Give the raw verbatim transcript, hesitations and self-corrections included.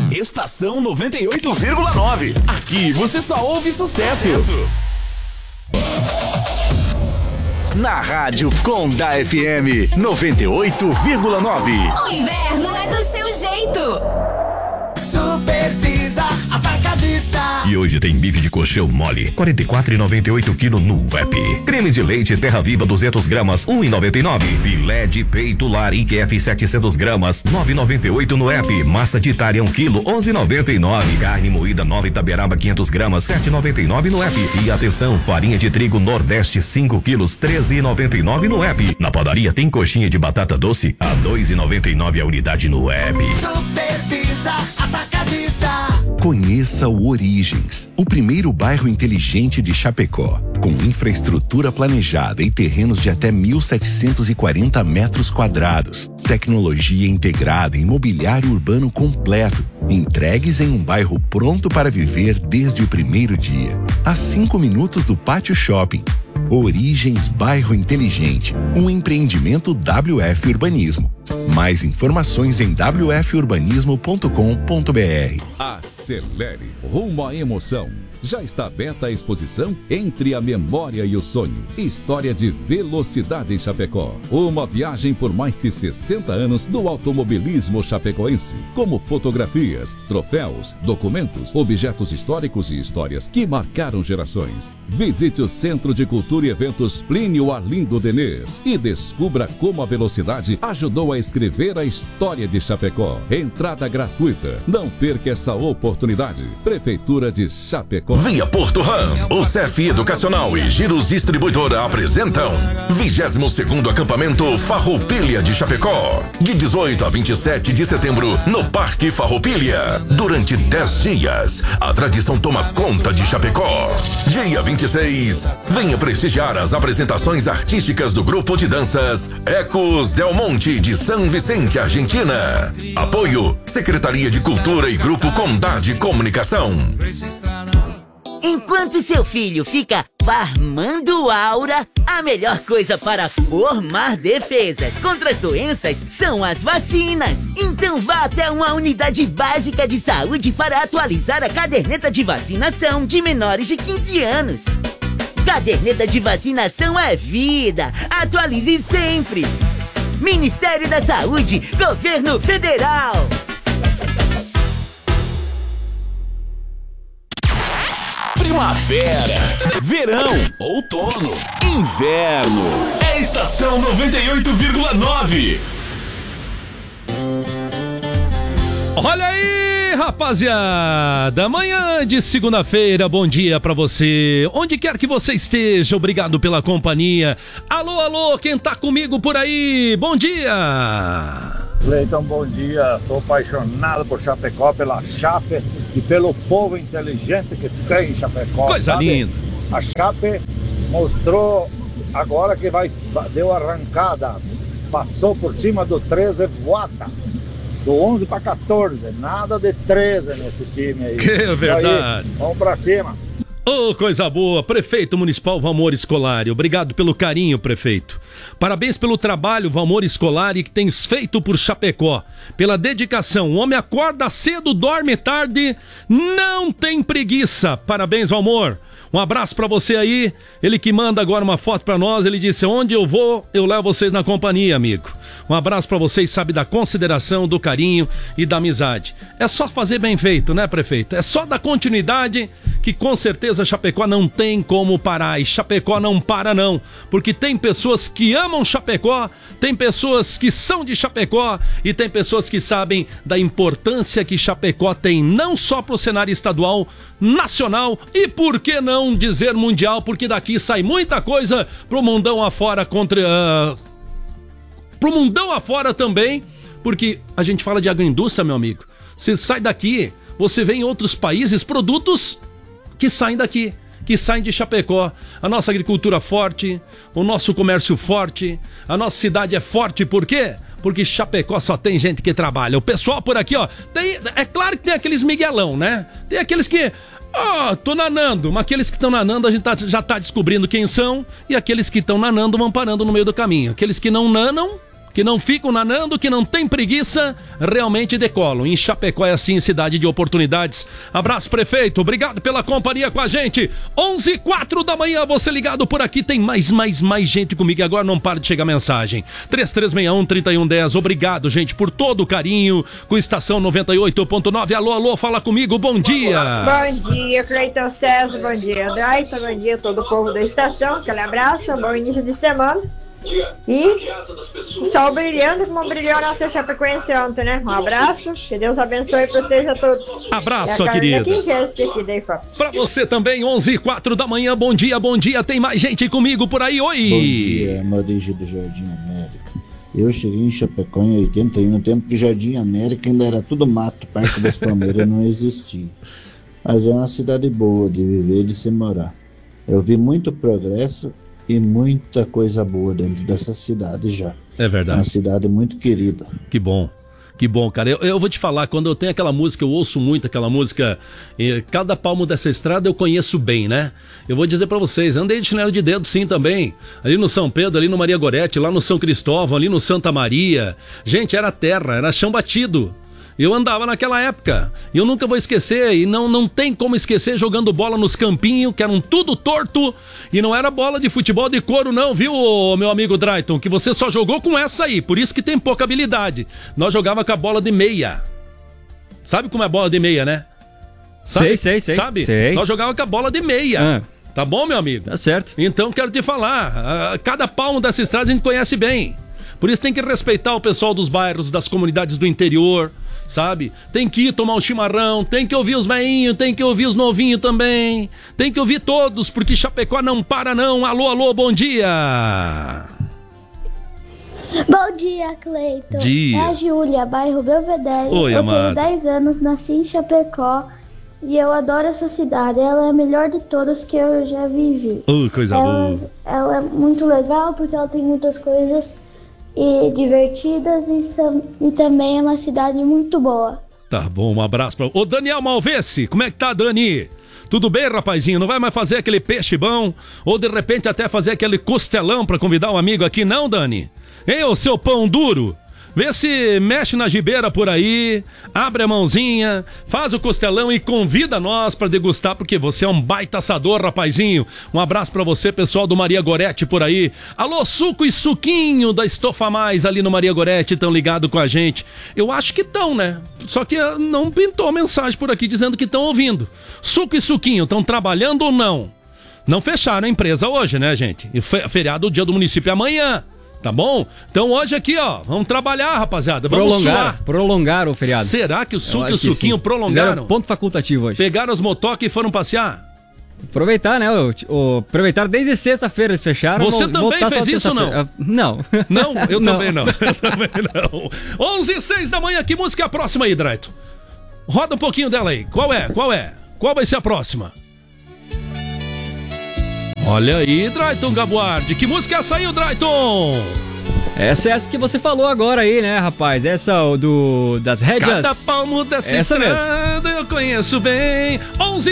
Estação noventa e oito vírgula nove. Aqui você só ouve sucesso. Na rádio Conda F M noventa e oito vírgula nove. O inverno é do seu jeito. Supervisa Atacadista. E hoje tem bife de colchão mole, quarenta e quatro reais e noventa e oito centavos no app. Creme de leite Terra Viva duzentos gramas, um real e noventa e nove centavos. Filé de peito lar I Q F setecentos gramas, nove reais e noventa e oito centavos no app. Massa de Itália um quilo, onze reais e noventa e nove centavos. Carne moída Nova Itaberaba quinhentos gramas, sete reais e noventa e nove centavos no app. E atenção, farinha de trigo Nordeste cinco quilos, treze reais e noventa e nove centavos no app. Na padaria tem coxinha de batata doce a dois reais e noventa e nove centavos a unidade no app. Supervisa Atacadista. Conheça o Origens, o primeiro bairro inteligente de Chapecó, com infraestrutura planejada e terrenos de até mil setecentos e quarenta metros quadrados, tecnologia integrada e imobiliário urbano completo, entregues em um bairro pronto para viver desde o primeiro dia, a cinco minutos do Pátio Shopping. Origens Bairro Inteligente, um empreendimento W F Urbanismo. Mais informações em w f urbanismo ponto com ponto b r. Acelere rumo à emoção. Já está aberta a exposição Entre a Memória e o Sonho. História de velocidade em Chapecó. Uma viagem por mais de sessenta anos do automobilismo chapecoense. Como fotografias, troféus, documentos, objetos históricos e histórias que marcaram gerações. Visite o Centro de Cultura e Eventos Plínio Arlindo Denês e descubra como a velocidade ajudou a escrever a história de Chapecó. Entrada gratuita. Não perca essa oportunidade. Prefeitura de Chapecó. Via Porto Ram, o C F Educacional e Giros Distribuidora apresentam vigésimo segundo acampamento Farroupilha de Chapecó, de dezoito a vinte e sete de setembro, no Parque Farroupilha. Durante dez dias, a tradição toma conta de Chapecó. Dia vinte e seis, venha prestigiar as apresentações artísticas do grupo de danças Ecos Del Monte de São Vicente, Argentina. Apoio, Secretaria de Cultura e Grupo Condade Comunicação. Enquanto seu filho fica farmando aura, a melhor coisa para formar defesas contra as doenças são as vacinas. Então vá até uma unidade básica de saúde para atualizar a caderneta de vacinação de menores de quinze anos. Caderneta de vacinação é vida. Atualize sempre. Ministério da Saúde, Governo Federal. Primavera, verão, outono, inverno. É Estação noventa e oito vírgula nove. Olha aí, rapaziada. Manhã de segunda-feira, bom dia pra você. Onde quer que você esteja, obrigado pela companhia. Alô, alô, quem tá comigo por aí? Bom dia. Cleiton, bom dia. Sou apaixonado por Chapecó, pela Chape e pelo povo inteligente que tem em Chapecó. Coisa sabe? linda. A Chape mostrou agora que vai, deu arrancada, passou por cima do treze, voata. Do onze para quatorze, nada de treze nesse time aí. Que é verdade. Aí, vamos pra cima. Ô, oh, coisa boa, prefeito municipal Valmor Scolari, obrigado pelo carinho, prefeito. Parabéns pelo trabalho, Valmor Scolari, que tens feito por Chapecó, pela dedicação. O homem acorda cedo, dorme tarde, não tem preguiça. Parabéns, Valmor. Um abraço pra você aí. Ele que manda agora uma foto pra nós, ele disse: onde eu vou, eu levo vocês na companhia, amigo. Um abraço pra vocês, sabe, da consideração, do carinho e da amizade. É só fazer bem feito, né, prefeito? É só dar continuidade, que com certeza Chapecó não tem como parar. E Chapecó não para não, porque tem pessoas que amam Chapecó, tem pessoas que são de Chapecó e tem pessoas que sabem da importância que Chapecó tem, não só pro cenário estadual, nacional e, por que não dizer mundial, porque daqui sai muita coisa pro mundão afora contra... Uh, pro mundão afora também, porque a gente fala de agroindústria, meu amigo. Você sai daqui, você vê em outros países produtos que saem daqui, que saem de Chapecó. A nossa agricultura forte, o nosso comércio forte, a nossa cidade é forte, por quê? Porque Chapecó só tem gente que trabalha. O pessoal por aqui, ó, tem, é claro que tem aqueles miguelão, né? Tem aqueles que... Ó, oh, tô nanando, mas aqueles que estão nanando a gente tá, já tá descobrindo quem são, e aqueles que estão nanando vão parando no meio do caminho. Aqueles que não nanam, que não ficam nanando, que não tem preguiça, realmente decolam. Em Chapecó é assim, cidade de oportunidades. Abraço, prefeito, obrigado pela companhia com a gente. onze e quatro da manhã, você ligado por aqui, tem mais, mais, mais gente comigo e agora não para de chegar mensagem. três três seis um, três um um zero, obrigado, gente, por todo o carinho com Estação noventa e oito ponto nove. Alô, alô, fala comigo, bom dia. Bom dia, Cleiton César, bom dia, Draita, bom dia a todo o povo da estação, aquele abraço, bom início de semana. E o sol brilhando como brilhou a nossa Chapecoense ontem, né? Um abraço, que Deus abençoe e proteja a todos. Abraço, é querida. Pra você também, onze e quatro da manhã, bom dia, bom dia. Tem mais gente comigo por aí, oi. Bom dia, Maurício do Jardim América. Eu cheguei em Chapecó em oitenta e um, no tempo que Jardim América ainda era tudo mato, Parque das Palmeiras não existia. Mas é uma cidade boa de viver e de se morar. Eu vi muito progresso e muita coisa boa dentro dessa cidade já. É verdade. Uma cidade muito querida. Que bom. Que bom, cara. Eu, eu vou te falar, quando eu tenho aquela música, eu ouço muito aquela música, eh, cada palmo dessa estrada eu conheço bem, né? Eu vou dizer pra vocês, andei de chinelo de dedo sim também. Ali no São Pedro, ali no Maria Gorete, lá no São Cristóvão, ali no Santa Maria. Gente, era terra, era chão batido. Eu andava naquela época, e eu nunca vou esquecer, e não, não tem como esquecer jogando bola nos campinhos, que eram tudo torto, e não era bola de futebol de couro não, viu, meu amigo Drayton, que você só jogou com essa aí, por isso que tem pouca habilidade. Nós jogava com a bola de meia. Sabe como é bola de meia, né? Sabe? Sei, sei, sei. Sabe? Sei. Nós jogava com a bola de meia. Ah. Tá bom, meu amigo? Tá certo. Então, quero te falar, cada palmo dessa estrada a gente conhece bem. Por isso tem que respeitar o pessoal dos bairros, das comunidades do interior, sabe? Tem que ir tomar um chimarrão, tem que ouvir os veinhos, tem que ouvir os novinhos também, tem que ouvir todos, porque Chapecó não para não. Alô, alô, bom dia! Bom dia, Cleiton. Dia. É a Júlia, bairro Belvedere. Oi, eu amada. tenho dez anos, nasci em Chapecó e eu adoro essa cidade. Ela é a melhor de todas que eu já vivi. Uh, coisa ela, boa. Ela é muito legal porque ela tem muitas coisas e divertidas e, sam- e também é uma cidade muito boa. Tá bom, um abraço pra... Ô, Daniel Malvesse, como é que tá, Dani? Tudo bem, rapazinho? Não vai mais fazer aquele peixe bom? Ou de repente até fazer aquele costelão pra convidar um amigo aqui, não, Dani? Ei, ô seu pão duro, vê se mexe na gibeira por aí, abre a mãozinha, faz o costelão e convida nós pra degustar, porque você é um baita assador, rapazinho. Um abraço pra você, pessoal do Maria Gorete por aí. Alô, suco e suquinho da Estofa Mais ali no Maria Gorete, tão ligado com a gente. Eu acho que estão, né? Só que não pintou mensagem por aqui dizendo que estão ouvindo. Suco e suquinho, estão trabalhando ou não? Não fecharam a empresa hoje, né, gente? E feriado o dia do município é amanhã. Tá bom? Então hoje aqui, ó, vamos trabalhar, rapaziada. Vamos prolongar, suar. Prolongaram o feriado. Será que o suco e o suquinho prolongaram? Fizeram ponto facultativo hoje. Pegaram as motocas e foram passear? Aproveitar, né? O, o, aproveitar desde sexta-feira eles fecharam. Você também fez isso ou não? Não. Não? Eu não. também não. Eu também não. onze e seis da manhã, que música é a próxima aí, Draito? Roda um pouquinho dela aí. Qual é? Qual é? Qual vai ser a próxima? Olha aí, Drayton Gabuardi. Que música é essa aí, o Drayton? Essa é essa que você falou agora aí, né, rapaz? Essa do das rédeas. Cada palmo dessa essa estrada mesmo. eu conheço bem. onze